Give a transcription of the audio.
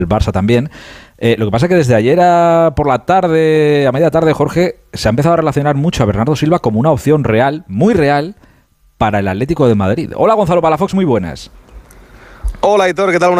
Barça también. Lo que pasa es que desde ayer por la tarde, a media tarde, Jorge, se ha empezado a relacionar mucho a Bernardo Silva como una opción real, muy real, para el Atlético de Madrid. Hola, Gonzalo Palafox, muy buenas. Hola, Aitor, ¿qué tal?